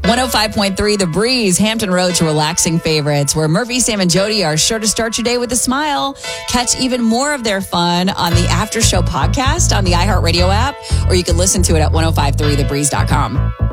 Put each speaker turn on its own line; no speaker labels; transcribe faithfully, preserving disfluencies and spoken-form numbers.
one oh five point three The Breeze, Hampton Road's relaxing favorites, where Murphy, Sam, and Jody are sure to start your day with a smile. Catch even more of their fun on the After Show podcast on the iHeartRadio app, or you can listen to it at ten fifty-three the breeze dot com.